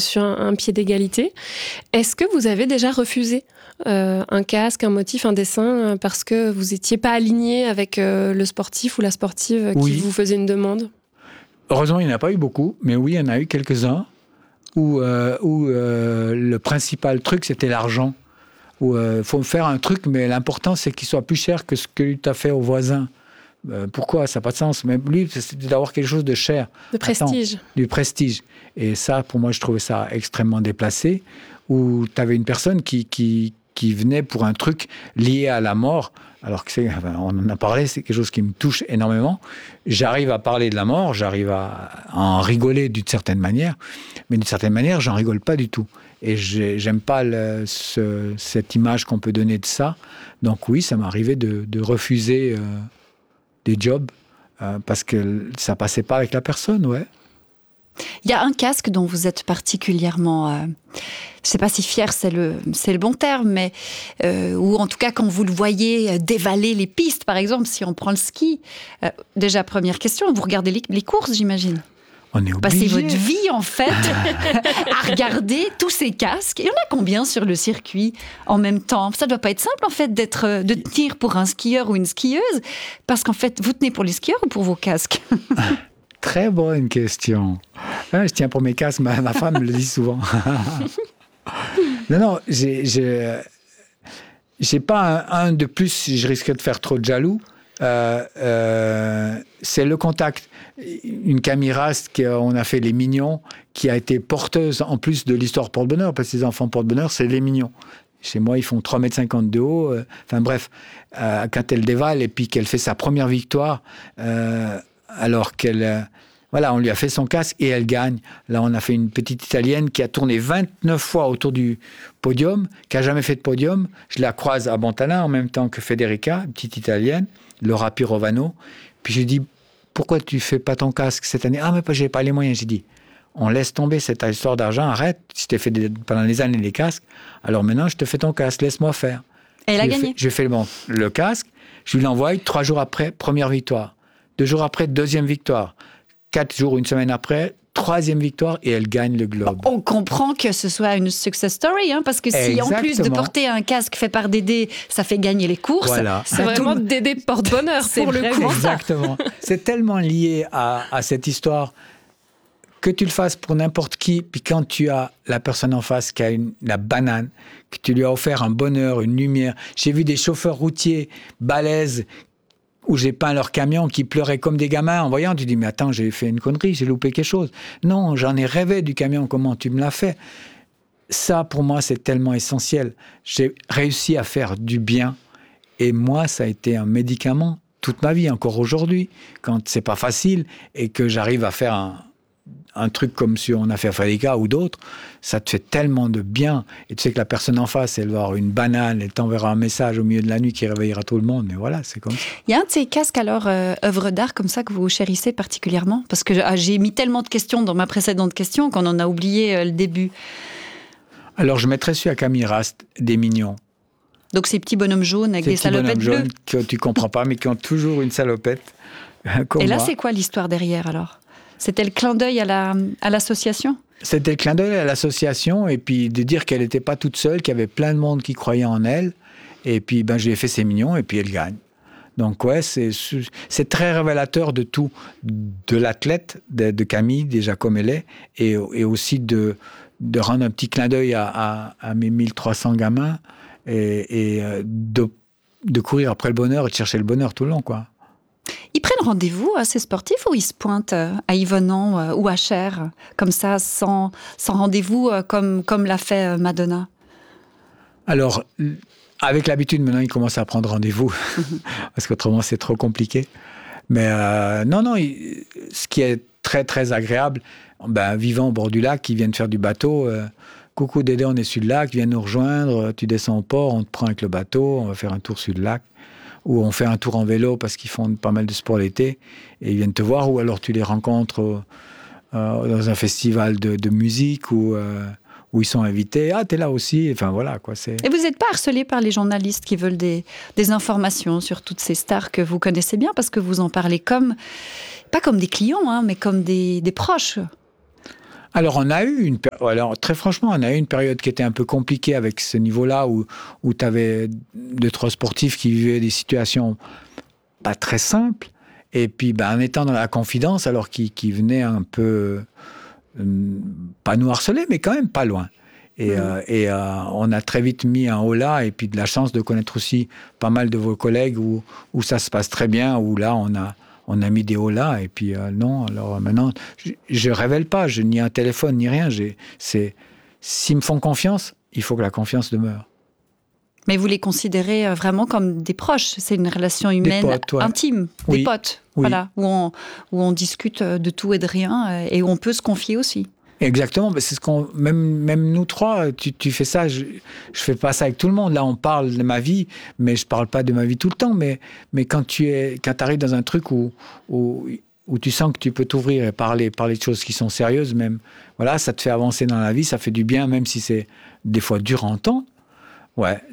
sur un pied d'égalité. Est-ce que vous avez déjà refusé un casque, un motif, un dessin, parce que vous n'étiez pas aligné avec le sportif ou la sportive qui vous faisait une demande ? Heureusement, il n'y en a pas eu beaucoup, mais oui, il y en a eu quelques-uns où le principal truc, c'était l'argent. Où faut faire un truc, mais l'important, c'est qu'il soit plus cher que ce que tu as fait au voisin. Pourquoi ? Ça n'a pas de sens. Mais lui, c'était d'avoir quelque chose de cher. De prestige. Du prestige. Et ça, pour moi, je trouvais ça extrêmement déplacé, où tu avais une personne qui venait pour un truc lié à la mort, alors que on en a parlé, c'est quelque chose qui me touche énormément. J'arrive à parler de la mort, j'arrive à en rigoler d'une certaine manière, mais d'une certaine manière, j'en rigole pas du tout. Et j'aime pas cette image qu'on peut donner de ça. Donc oui, ça m'est arrivé de refuser des jobs parce que ça passait pas avec la personne, ouais. Il y a un casque dont vous êtes particulièrement, je ne sais pas si fier c'est le bon terme, mais ou en tout cas quand vous le voyez dévaler les pistes, par exemple, si on prend le ski. Déjà, première question, vous regardez les courses, j'imagine ? On est obligé. Passez votre vie, en fait, à regarder tous ces casques. Il y en a combien sur le circuit en même temps ? Ça ne doit pas être simple, en fait, de tenir pour un skieur ou une skieuse, parce qu'en fait, vous tenez pour les skieurs ou pour vos casques ? Très bonne question. Je tiens pour mes casques, ma femme me le dit souvent. Non, j'ai pas un de plus, je risque de faire trop de jaloux. C'est le contact. Une Camille Rast, on a fait Les Mignons, qui a été porteuse en plus de l'histoire porte-bonheur, parce que les enfants porte-bonheur, c'est Les Mignons. Chez moi, ils font 3,50 m de haut. Enfin bref, quand elle dévale et puis qu'elle fait sa première victoire, alors qu'elle... on lui a fait son casque et elle gagne. Là, on a fait une petite Italienne qui a tourné 29 fois autour du podium, qui n'a jamais fait de podium. Je la croise à Montana en même temps que Federica, une petite Italienne, Laura Pirovano. Puis je lui dis, pourquoi tu ne fais pas ton casque cette année ? Ah, mais je n'ai pas les moyens. J'ai dit, on laisse tomber cette histoire d'argent, arrête. Je t'ai fait pendant des années les casques, alors maintenant, je te fais ton casque, laisse-moi faire. Et elle a gagné. Je fais le casque, je lui l'envoie, 3 jours après, première victoire. 2 jours après, deuxième victoire. 4 jours, une semaine après, 3e victoire et elle gagne le globe. On comprend que ce soit une success story, parce que si en plus de porter un casque fait par Dédé, ça fait gagner les courses, voilà. C'est vraiment Dédé porte-bonheur pour le coup. Exactement. C'est tellement lié à cette histoire que tu le fasses pour n'importe qui, puis quand tu as la personne en face qui a la banane, que tu lui as offert un bonheur, une lumière. J'ai vu des chauffeurs routiers balèzes où j'ai peint leur camion qui pleuraient comme des gamins en voyant, tu dis mais attends, j'ai fait une connerie, j'ai loupé quelque chose. Non, j'en ai rêvé du camion, comment tu me l'as fait ? Ça, pour moi, c'est tellement essentiel. J'ai réussi à faire du bien et moi, ça a été un médicament toute ma vie, encore aujourd'hui, quand c'est pas facile et que j'arrive à faire un truc comme si on a fait Fadika ou d'autres, ça te fait tellement de bien. Et tu sais que la personne en face, elle va avoir une banane, elle t'enverra un message au milieu de la nuit qui réveillera tout le monde. Mais voilà, c'est comme ça. Il y a un de ces casques, alors, œuvre d'art comme ça que vous chérissez particulièrement ? Parce que j'ai mis tellement de questions dans ma précédente question qu'on en a oublié le début. Alors, je mettrais celui à Camille Rast, des Mignons. Donc, ces petits bonhommes jaunes avec des salopettes bleues. Jaunes que tu comprends pas, mais qui ont toujours une salopette. Et là, c'est quoi l'histoire derrière, alors ? C'était le clin d'œil à l'association ? C'était le clin d'œil à l'association, et puis de dire qu'elle n'était pas toute seule, qu'il y avait plein de monde qui croyait en elle. Et puis, je lui ai fait ses mignons, et puis elle gagne. Donc, ouais, c'est très révélateur de tout. De l'athlète, de Camille, déjà comme elle est, et aussi de rendre un petit clin d'œil à mes 1300 gamins, et de courir après le bonheur et de chercher le bonheur tout le long, quoi. Ils prennent rendez-vous à ces sportifs ou ils se pointent à Yvonand ou à Cher, comme ça, sans rendez-vous, comme l'a fait Madonna ? Alors, avec l'habitude, maintenant, ils commencent à prendre rendez-vous, parce qu'autrement, c'est trop compliqué. Mais non, ce qui est très, très agréable, vivant au bord du lac, ils viennent faire du bateau. Coucou Dédé, on est sur le lac, viens nous rejoindre, tu descends au port, on te prend avec le bateau, on va faire un tour sur le lac. Ou on fait un tour en vélo parce qu'ils font pas mal de sport l'été et ils viennent te voir, ou alors tu les rencontres dans un festival de musique où ils sont invités. Ah, t'es là aussi. Enfin, voilà, quoi. Et vous n'êtes pas harcelé par les journalistes qui veulent des informations sur toutes ces stars que vous connaissez bien, parce que vous en parlez pas comme des clients, mais comme des proches. Alors, très franchement, on a eu une période qui était un peu compliquée avec ce niveau-là où tu avais 2-3 sportifs qui vivaient des situations pas très simples. Et puis, en étant dans la confidence, alors qui venaient un peu, pas nous harceler, mais quand même pas loin. Et on a très vite mis un holà et puis de la chance de connaître aussi pas mal de vos collègues où ça se passe très bien, où là, on a mis des holà. Et puis, non, alors maintenant, je révèle pas, je ni un téléphone, ni rien. S'ils me font confiance, il faut que la confiance demeure. Mais vous les considérez vraiment comme des proches. C'est une relation humaine intime, des potes, oui. Voilà, où on discute de tout et de rien et où on peut se confier aussi. Exactement, c'est ce même nous trois, tu fais ça, je fais pas ça avec tout le monde. Là, on parle de ma vie, mais je parle pas de ma vie tout le temps. Mais quand t'arrives dans un truc où tu sens que tu peux t'ouvrir et parler de choses qui sont sérieuses, même, voilà, ça te fait avancer dans la vie, ça fait du bien, même si c'est des fois dur à entendre. Ouais,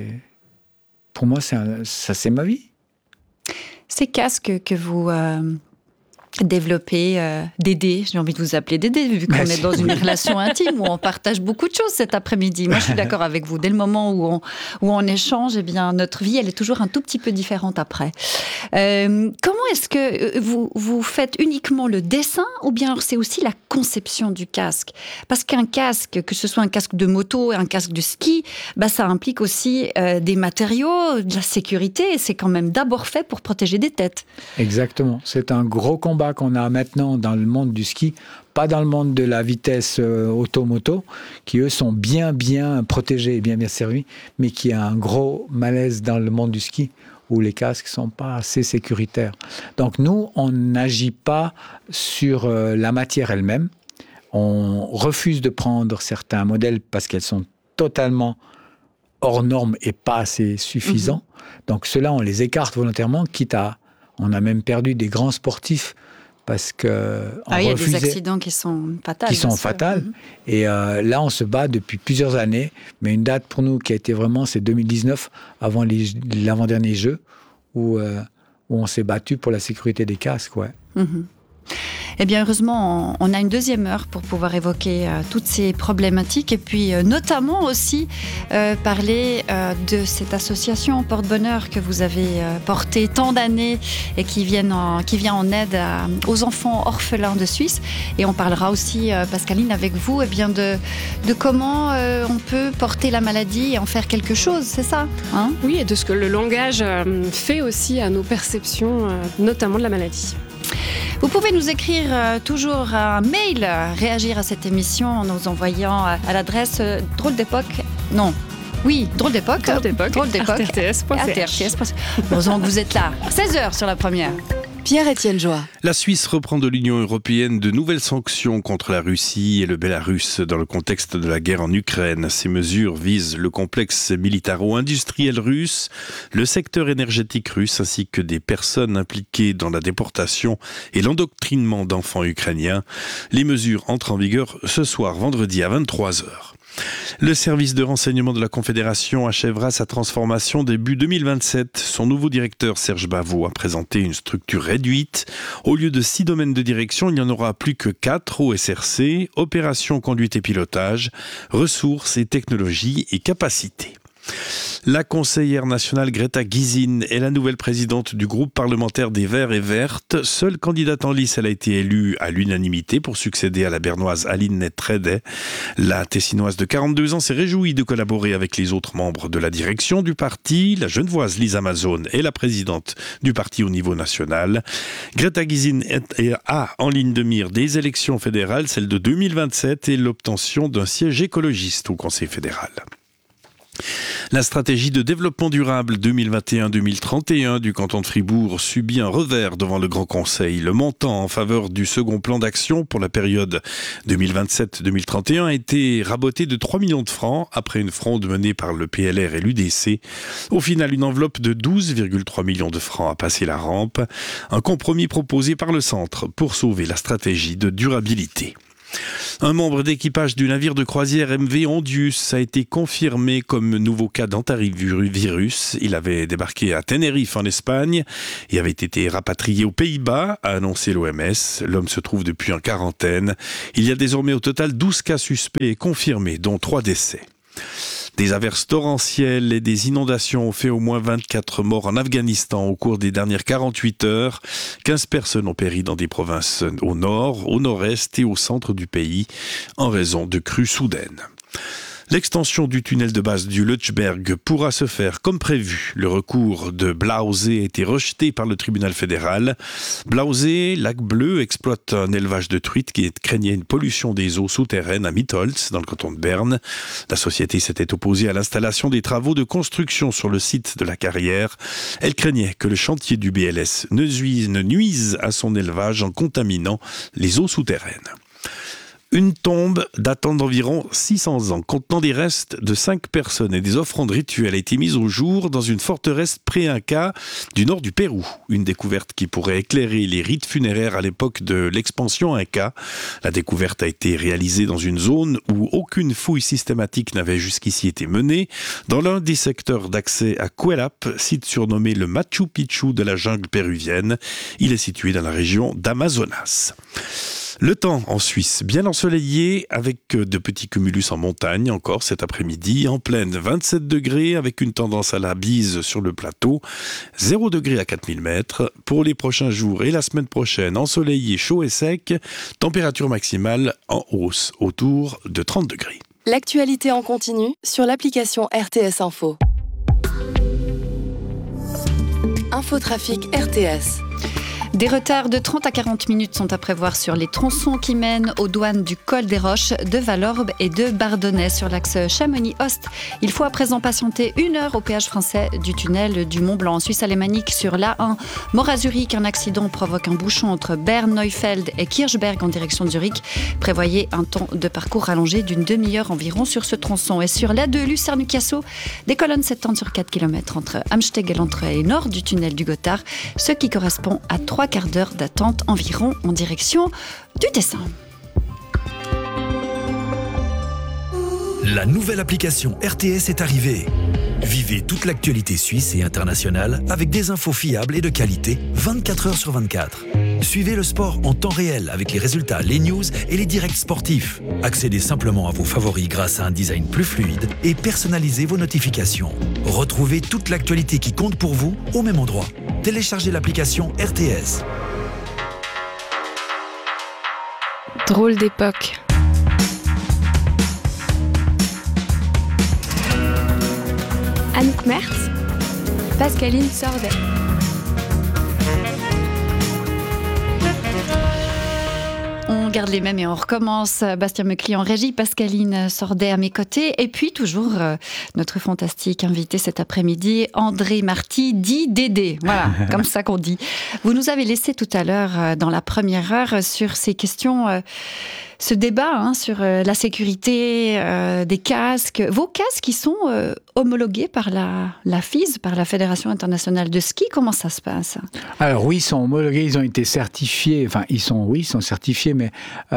pour moi, c'est ma vie. Ces casques que vous développez, Dédé, j'ai envie de vous appeler Dédé, vu qu'on est dans une relation intime où on partage beaucoup de choses cet après-midi. Moi, je suis d'accord avec vous. Dès le moment où on échange, eh bien, notre vie, elle est toujours un tout petit peu différente après. Comment est-ce que vous faites uniquement le dessin ou bien alors c'est aussi la conception du casque? Parce qu'un casque, que ce soit un casque de moto et un casque de ski, ça implique aussi des matériaux, de la sécurité, et c'est quand même d'abord fait pour protéger des têtes. Exactement. C'est un gros combat qu'on a maintenant dans le monde du ski, pas dans le monde de la vitesse auto-moto, qui eux sont bien protégés et bien servis, mais qui a un gros malaise dans le monde du ski, où les casques sont pas assez sécuritaires. Donc nous, on n'agit pas sur la matière elle-même. On refuse de prendre certains modèles parce qu'elles sont totalement hors normes et pas assez suffisants. Donc ceux-là, on les écarte volontairement, on a même perdu des grands sportifs parce que il y a des accidents qui sont fatals. Et là, on se bat depuis plusieurs années. Mais une date pour nous qui a été vraiment, c'est 2019, avant l'avant-dernier jeu, où on s'est battu pour la sécurité des casques. Ouais. Eh bien, heureusement, on a une deuxième heure pour pouvoir évoquer toutes ces problématiques et puis notamment aussi parler de cette association Porte-Bonheur que vous avez portée tant d'années et qui vient en aide aux enfants orphelins de Suisse. Et on parlera aussi, Pascaline, avec vous, de comment on peut porter la maladie et en faire quelque chose, c'est ça, hein? Oui, et de ce que le langage fait aussi à nos perceptions, notamment de la maladie. Vous pouvez nous écrire toujours un mail, réagir à cette émission en nous envoyant à l'adresse drôle d'époque. Non. Oui, drôle d'époque. @rts.ch. Heureusement que vous êtes là. 16h sur la première. Pierre-Étienne Joie. La Suisse reprend de l'Union européenne de nouvelles sanctions contre la Russie et le Bélarus dans le contexte de la guerre en Ukraine. Ces mesures visent le complexe militaro-industriel russe, le secteur énergétique russe ainsi que des personnes impliquées dans la déportation et l'endoctrinement d'enfants ukrainiens. Les mesures entrent en vigueur ce soir, vendredi à 23h. Le service de renseignement de la Confédération achèvera sa transformation début 2027. Son nouveau directeur, Serge Bavot, a présenté une structure réduite. Au lieu de 6 domaines de direction, il n'y en aura plus que 4 au SRC, opérations, conduite et pilotage, ressources et technologies et capacités. La conseillère nationale Greta Gysin est la nouvelle présidente du groupe parlementaire des Verts et Vertes. Seule candidate en lice, elle a été élue à l'unanimité pour succéder à la bernoise Aline Netrede. La tessinoise de 42 ans s'est réjouie de collaborer avec les autres membres de la direction du parti. La genevoise Lisa Mazone est la présidente du parti au niveau national. Greta Gysin a en ligne de mire des élections fédérales, celle de 2027 et l'obtention d'un siège écologiste au Conseil fédéral. La stratégie de développement durable 2021-2031 du canton de Fribourg subit un revers devant le Grand Conseil. Le montant en faveur du second plan d'action pour la période 2027-2031 a été raboté de 3 millions de francs après une fronde menée par le PLR et l'UDC. Au final, une enveloppe de 12,3 millions de francs a passé la rampe. Un compromis proposé par le centre pour sauver la stratégie de durabilité. Un membre d'équipage du navire de croisière MV Ondius a été confirmé comme nouveau cas d'hantavirus. Il avait débarqué à Tenerife en Espagne et avait été rapatrié aux Pays-Bas, a annoncé l'OMS. L'homme se trouve depuis en quarantaine. Il y a désormais au total 12 cas suspects confirmés, dont 3 décès. Des averses torrentielles et des inondations ont fait au moins 24 morts en Afghanistan au cours des dernières 48 heures. 15 personnes ont péri dans des provinces au nord, au nord-est et au centre du pays en raison de crues soudaines. L'extension du tunnel de base du Lötschberg pourra se faire comme prévu. Le recours de Blausee a été rejeté par le tribunal fédéral. Blausee, lac bleu, exploite un élevage de truites qui craignait une pollution des eaux souterraines à Mitholz, dans le canton de Berne. La société s'était opposée à l'installation des travaux de construction sur le site de la carrière. Elle craignait que le chantier du BLS ne nuise à son élevage en contaminant les eaux souterraines. Une tombe datant d'environ 600 ans, contenant des restes de 5 personnes et des offrandes rituelles, a été mise au jour dans une forteresse pré-inca du nord du Pérou. Une découverte qui pourrait éclairer les rites funéraires à l'époque de l'expansion inca. La découverte a été réalisée dans une zone où aucune fouille systématique n'avait jusqu'ici été menée, dans l'un des secteurs d'accès à Cuelap, site surnommé le Machu Picchu de la jungle péruvienne. Il est situé dans la région d'Amazonas. Le temps en Suisse, bien ensoleillé avec de petits cumulus en montagne encore cet après-midi. En plaine, 27 degrés avec une tendance à la bise sur le plateau. 0 degré à 4000 mètres. Pour les prochains jours et la semaine prochaine, ensoleillé, chaud et sec. Température maximale en hausse autour de 30 degrés. L'actualité en continu sur l'application RTS Info. Infotrafic RTS. Des retards de 30 à 40 minutes sont à prévoir sur les tronçons qui mènent aux douanes du Col des Roches, de Valorbe et de Bardonnay sur l'axe Chamonix-Ost. Il faut à présent patienter 1 heure au péage français du tunnel du Mont-Blanc. En Suisse alémanique, sur l'A1, Mort à Zurich, un accident provoque un bouchon entre Berne, Neufeld et Kirchberg en direction de Zurich. Prévoyez un temps de parcours rallongé d'une demi-heure environ sur ce tronçon. Et sur l'A2, Lucerne-Cassau, des colonnes s'étendent sur 4 km entre Amsteg et l'entrée et nord du tunnel du Gothard, ce qui correspond à 3 quarts d'heure d'attente environ en direction du Tessin. La nouvelle application RTS est arrivée. Vivez toute l'actualité suisse et internationale avec des infos fiables et de qualité 24 heures sur 24. Suivez le sport en temps réel avec les résultats, les news et les directs sportifs. Accédez simplement à vos favoris grâce à un design plus fluide et personnalisez vos notifications. Retrouvez toute l'actualité qui compte pour vous au même endroit. Téléchargez l'application RTS. Drôle d'époque. Anouk Mertz, Pascaline Sordet. On garde les mêmes et on recommence. Bastien Mecli en régie, Pascaline Sordet à mes côtés. Et puis toujours notre fantastique invité cet après-midi, André Marty, dit Dédé. Voilà, comme ça qu'on dit. Vous nous avez laissé tout à l'heure, dans la première heure, sur ces questions... ce débat sur la sécurité des casques. Vos casques, qui sont homologués par la FIS, par la Fédération internationale de ski. Comment ça se passe ? Alors oui, ils sont homologués, ils ont été certifiés. Enfin, ils sont certifiés, mais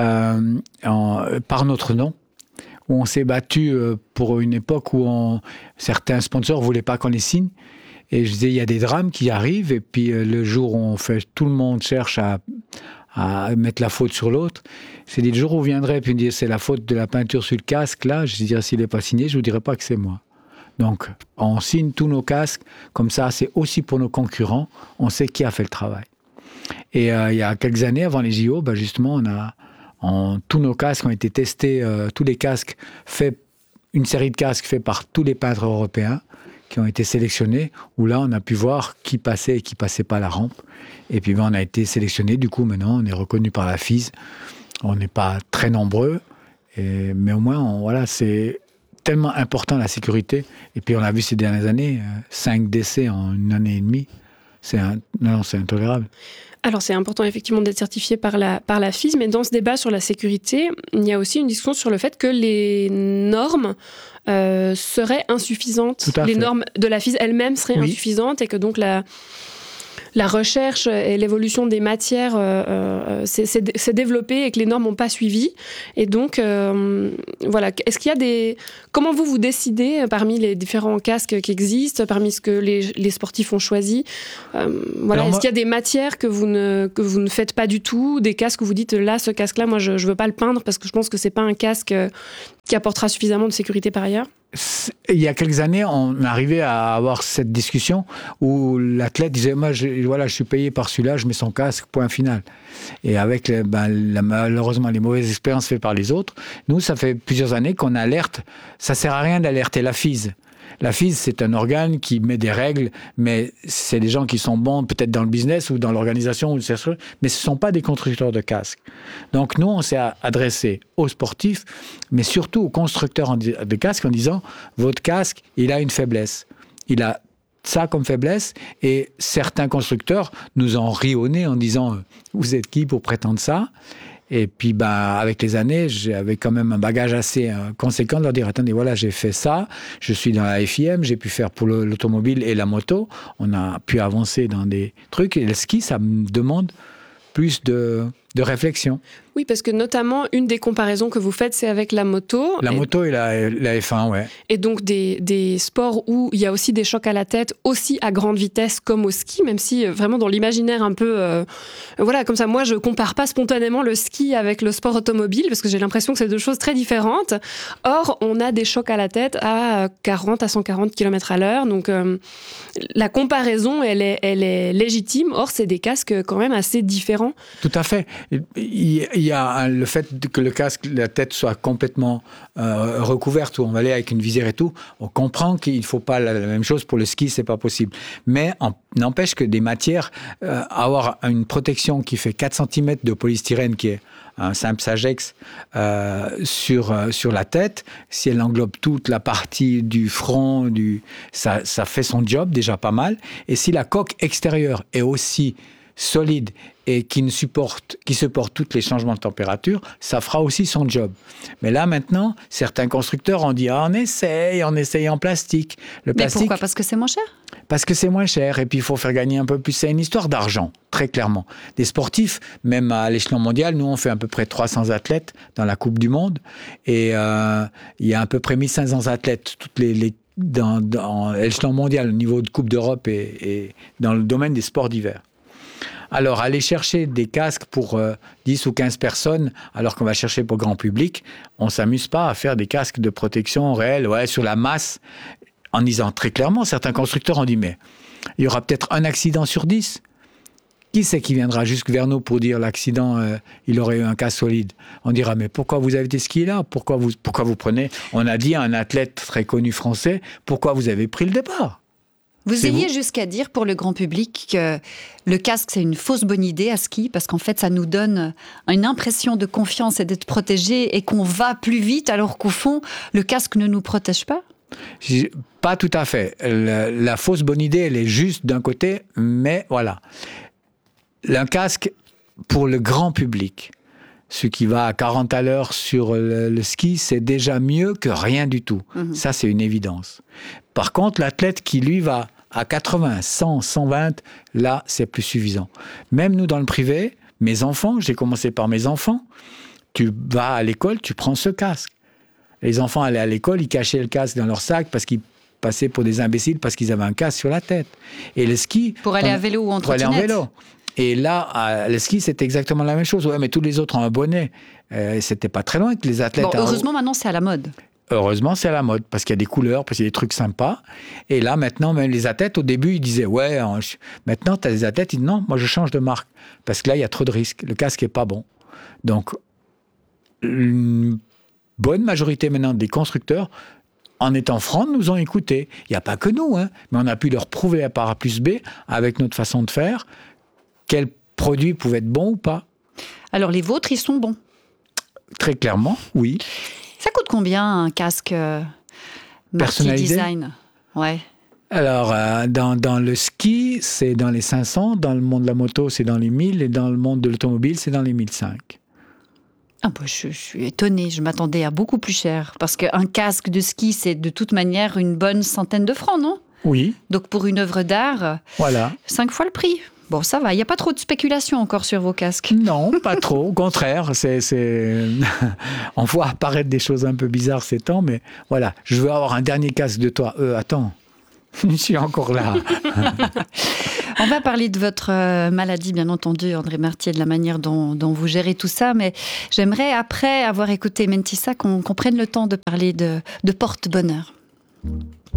par notre nom. Où on s'est battu pour une époque où certains sponsors ne voulaient pas qu'on les signe. Et je disais, il y a des drames qui arrivent. Et puis le jour où tout le monde cherche à mettre la faute sur l'autre. C'est dit, le jour où vous viendrez puis me dire c'est la faute de la peinture sur le casque, là, je dirais, s'il n'est pas signé, je ne vous dirai pas que c'est moi. Donc, on signe tous nos casques, comme ça, c'est aussi pour nos concurrents, on sait qui a fait le travail. Et il y a quelques années, avant les JO, justement, tous nos casques ont été testés, tous les casques une série de casques faits par tous les peintres européens, qui ont été sélectionnés, où là, on a pu voir qui passait et qui passait pas la rampe. Et puis, on a été sélectionnés. Du coup, maintenant, on est reconnu par la FIS. On n'est pas très nombreux, mais au moins, c'est tellement important, la sécurité. Et puis, on a vu ces dernières années, 5 décès en 1 année et demie. C'est intolérable. Alors, c'est important, effectivement, d'être certifié par la FIS, mais dans ce débat sur la sécurité, il y a aussi une discussion sur le fait que les normes seraient insuffisantes. Les normes de la FIS elles-mêmes seraient insuffisantes et que donc la recherche et l'évolution des matières s'est développée et que les normes n'ont pas suivi. Et donc, voilà. Est-ce qu'il y a comment vous décidez parmi les différents casques qui existent, parmi ce que les sportifs ont choisi voilà. Est-ce qu'il y a des matières que vous ne faites pas du tout, des casques où vous dites là, ce casque-là, moi, je ne veux pas le peindre parce que je pense que c'est pas un casque qui apportera suffisamment de sécurité par ailleurs? Il y a quelques années, on arrivait à avoir cette discussion où l'athlète disait moi, je suis payé par celui-là, je mets son casque, point final. Et avec malheureusement les mauvaises expériences faites par les autres, nous, ça fait plusieurs années qu'on alerte. Ça sert à rien d'alerter la FIS. La FIS, c'est un organe qui met des règles, mais c'est des gens qui sont bons peut-être dans le business ou dans l'organisation, mais ce ne sont pas des constructeurs de casques. Donc nous, on s'est adressé aux sportifs, mais surtout aux constructeurs de casques en disant « Votre casque, il a une faiblesse. Il a ça comme faiblesse. » Et certains constructeurs nous ont ri au nez en disant « Vous êtes qui pour prétendre ça ?» Et puis, avec les années, j'avais quand même un bagage assez conséquent de leur dire, attendez, voilà, j'ai fait ça, je suis dans la FIM, j'ai pu faire pour l'automobile et la moto, on a pu avancer dans des trucs, et le ski, ça me demande plus de réflexion. Oui, parce que notamment, une des comparaisons que vous faites, c'est avec la moto. La moto et la F1, ouais. Et donc, des sports où il y a aussi des chocs à la tête, aussi à grande vitesse, comme au ski, même si vraiment dans l'imaginaire un peu... voilà, comme ça, moi, je compare pas spontanément le ski avec le sport automobile, parce que j'ai l'impression que c'est deux choses très différentes. Or, on a des chocs à la tête à 40 à 140 km à l'heure. Donc, la comparaison, elle est légitime. Or, c'est des casques quand même assez différents. Tout à fait. Il y a le fait que le casque, la tête soit complètement recouverte, où on va aller avec une visière et tout, on comprend qu'il ne faut pas la même chose pour le ski, c'est pas possible. Mais n'empêche que des matières, avoir une protection qui fait 4 cm de polystyrène, qui est un simple Sagex, sur la tête, si elle englobe toute la partie du front, ça fait son job déjà pas mal. Et si la coque extérieure est aussi solide et qui supporte tous les changements de température, ça fera aussi son job. Mais là, maintenant, certains constructeurs ont dit « on essaye en plastique ». Mais pourquoi ? Parce que c'est moins cher ? Parce que c'est moins cher et puis il faut faire gagner un peu plus. C'est une histoire d'argent, très clairement. Des sportifs, même à l'échelon mondial, nous on fait à peu près 300 athlètes dans la Coupe du Monde et il y a à peu près 1500 athlètes dans l'échelon mondial, au niveau de Coupe d'Europe et dans le domaine des sports d'hiver. Alors, aller chercher des casques pour 10 ou 15 personnes, alors qu'on va chercher pour grand public, on ne s'amuse pas à faire des casques de protection réels, sur la masse, en disant très clairement, certains constructeurs ont dit, mais il y aura peut-être un accident sur 10. Qui c'est qui viendra jusque vers nous pour dire l'accident, il aurait eu un casque solide ? On dira, mais pourquoi vous avez été skié là ? Pourquoi vous prenez ? On a dit à un athlète très connu français, pourquoi vous avez pris le départ ? Vous iriez jusqu'à dire pour le grand public que le casque, c'est une fausse bonne idée à ski, parce qu'en fait, ça nous donne une impression de confiance et d'être protégé et qu'on va plus vite, alors qu'au fond, le casque ne nous protège pas ? Pas tout à fait. La fausse bonne idée, elle est juste d'un côté, mais voilà. Un casque, pour le grand public, ce qui va à 40 à l'heure sur le ski, c'est déjà mieux que rien du tout. Ça, c'est une évidence. Par contre, l'athlète qui, lui, va à 80, 100, 120, là, c'est plus suffisant. Même nous, dans le privé, mes enfants, j'ai commencé par mes enfants, tu vas à l'école, tu prends ce casque. Les enfants allaient à l'école, ils cachaient le casque dans leur sac parce qu'ils passaient pour des imbéciles parce qu'ils avaient un casque sur la tête. Et le ski... Pour aller à vélo ou en trottinette. Pour aller en vélo. Et là, le ski, c'est exactement la même chose. Ouais, mais tous les autres ont un bonnet. C'était pas très loin que les athlètes... Bon, heureusement, maintenant, c'est à la mode. Heureusement, c'est à la mode, parce qu'il y a des couleurs, parce qu'il y a des trucs sympas. Et là, maintenant, même les athlètes, au début, ils disaient, maintenant, tu as des athlètes, ils disent, non, moi, je change de marque. Parce que là, il y a trop de risques. Le casque n'est pas bon. Donc, une bonne majorité maintenant des constructeurs, en étant francs, nous ont écoutés. Il n'y a pas que nous, mais on a pu leur prouver par A plus B, avec notre façon de faire, quels produits pouvaient être bons ou pas. Alors, les vôtres, ils sont bons ? Très clairement, oui. Ça coûte combien un casque personnalisé design ? Ouais. Alors, dans le ski, c'est dans les 500. Dans le monde de la moto, c'est dans les 1000. Et dans le monde de l'automobile, c'est dans les 1005. Ah bah, je suis étonnée. Je m'attendais à beaucoup plus cher. Parce qu'un casque de ski, c'est de toute manière une bonne centaine de francs, non ? Oui. Donc, pour une œuvre d'art, voilà. 5 fois le prix. Bon, ça va, il n'y a pas trop de spéculation encore sur vos casques. Non, pas trop. Au contraire, on voit apparaître des choses un peu bizarres ces temps, mais voilà, je veux avoir un dernier casque de toi. Attends, je suis encore là. On va parler de votre maladie, bien entendu, André Martier, de la manière dont vous gérez tout ça, mais j'aimerais, après avoir écouté Mentissa, qu'on prenne le temps de parler de porte-bonheur.